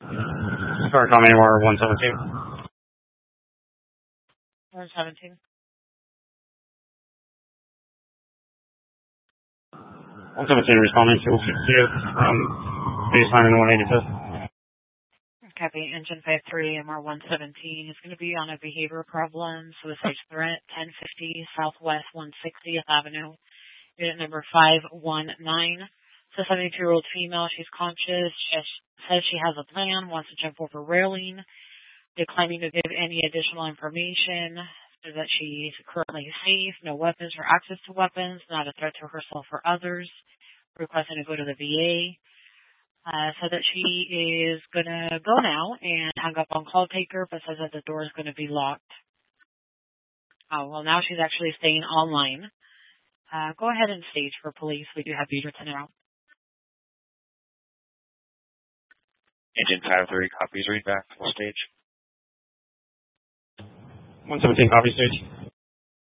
Sorry, call me anywhere 117. 117. 117 responding to 60th, baseline in 185th. Copy. Engine 53, MR 117 is going to be on a behavior problem, suicide threat, 1050 Southwest 160th Avenue. Unit number 519. It's a 72-year-old female. She's conscious. She says she has a plan, wants to jump over railing, declining to give any additional information, so that she's currently safe, no weapons or access to weapons, not a threat to herself or others, requesting to go to the VA. Said that she is going to go now and hang up on call taker, but says that the door is going to be locked. Oh, well, now she's actually staying online. Go ahead and stage for police. We do have Beaverton out. Engine 53 copies, read back, full stage. 117 copy stage.